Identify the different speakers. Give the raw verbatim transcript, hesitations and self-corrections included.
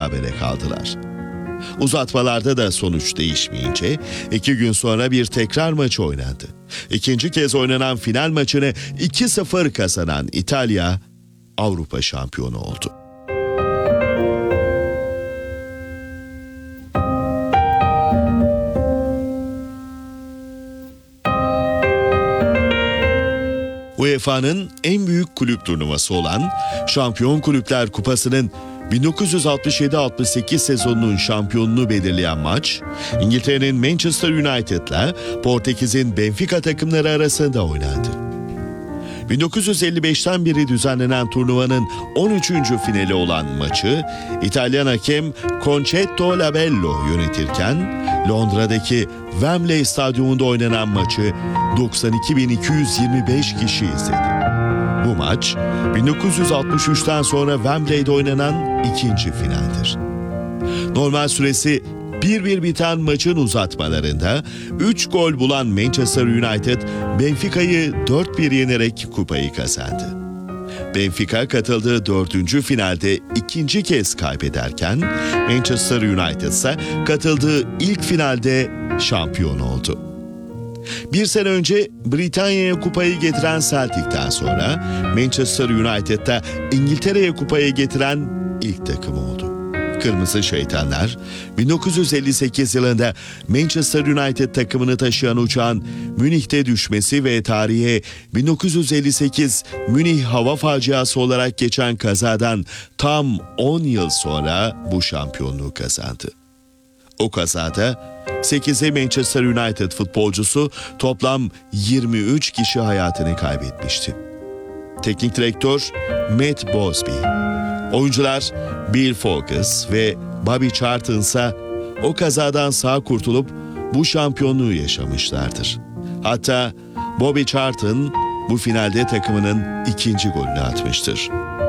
Speaker 1: berabere kaldılar. Uzatmalarda da sonuç değişmeyince iki gün sonra bir tekrar maçı oynandı. İkinci kez oynanan final maçını iki sıfır kazanan İtalya Avrupa şampiyonu oldu. U E F A'nın en büyük kulüp turnuvası olan Şampiyon Kulüpler Kupası'nın bin dokuz yüz altmış yedi altmış sekiz sezonunun şampiyonunu belirleyen maç, İngiltere'nin Manchester United'la Portekiz'in Benfica takımları arasında oynandı. bin dokuz yüz elli beşten beri düzenlenen turnuvanın on üçüncü finali olan maçı İtalyan hakem Concetto Labello yönetirken Londra'daki Wembley Stadyumunda oynanan maçı doksan iki bin iki yüz yirmi beş kişi izledi. Bu maç bin dokuz yüz altmış üçten sonra Wembley'de oynanan ikinci finaldir. Normal süresi bir bir biten maçın uzatmalarında üç gol bulan Manchester United Benfica'yı dört bir yenerek kupayı kazandı. Benfica katıldığı dördüncü finalde ikinci kez kaybederken Manchester United ise katıldığı ilk finalde şampiyon oldu. Bir sene önce Britanya'ya kupayı getiren Celtic'ten sonra Manchester United'da İngiltere'ye kupayı getiren ilk takım oldu. Kırmızı Şeytanlar, bin dokuz yüz elli sekiz yılında Manchester United takımını taşıyan uçağın Münih'te düşmesi ve tarihe bin dokuz yüz elli sekiz Münih hava faciası olarak geçen kazadan tam on yıl sonra bu şampiyonluğu kazandı. O kazada sekizi Manchester United futbolcusu toplam yirmi üç kişi hayatını kaybetmişti. Teknik direktör Matt Busby, oyuncular Bill Foulkes ve Bobby Charlton ise o kazadan sağ kurtulup bu şampiyonluğu yaşamışlardır. Hatta Bobby Charlton bu finalde takımının ikinci golünü atmıştır.